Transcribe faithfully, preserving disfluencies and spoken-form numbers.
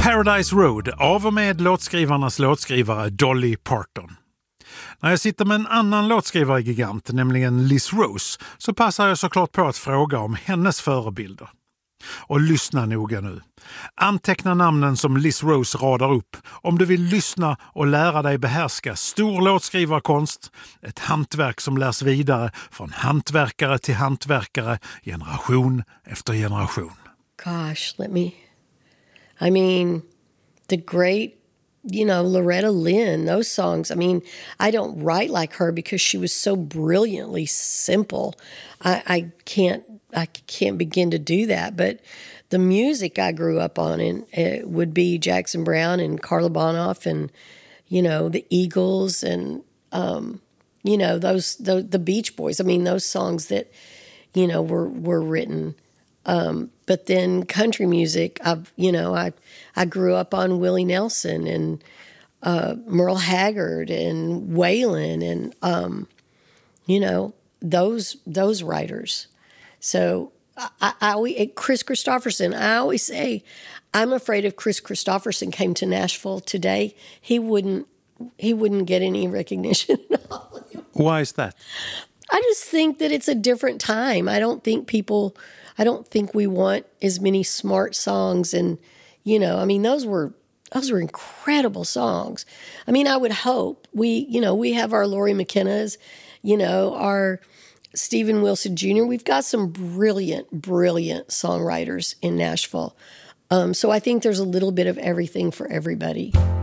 Paradise Road av och med låtskrivarnas låtskrivare Dolly Parton. När jag sitter med en annan låtskrivargigant, nämligen Liz Rose, så passar jag såklart på att fråga om hennes förebilder. Och lyssna noga nu. Anteckna namnen som Liz Rose radar upp om du vill lyssna och lära dig behärska stor låtskrivarkonst, ett hantverk som lärs vidare från hantverkare till hantverkare, generation efter generation. Gosh, let me... I mean, the great, you know, Loretta Lynn, those songs. I mean, I don't write like her because she was so brilliantly simple. I, I can't I can't begin to do that. But the music I grew up on in, it would be Jackson Browne and Carla Bonoff and, you know, the Eagles and, um, you know, those the, the Beach Boys. I mean, those songs that, you know, were, were written. Um, but then country music, I've, you know, I, I grew up on Willie Nelson and, uh, Merle Haggard and Waylon and, um, you know, those, those writers. So I, I, I, Chris Christopherson, I always say, I'm afraid if Chris Christopherson came to Nashville today, he wouldn't, he wouldn't get any recognition at all. Why is that? I just think that it's a different time. I don't think people... I don't think we want as many smart songs and, you know, I mean, those were, those were incredible songs. I mean, I would hope we, you know, we have our Lori McKenna's, you know, our Stephen Wilson Junior We've got some brilliant, brilliant songwriters in Nashville. Um, so I think there's a little bit of everything for everybody.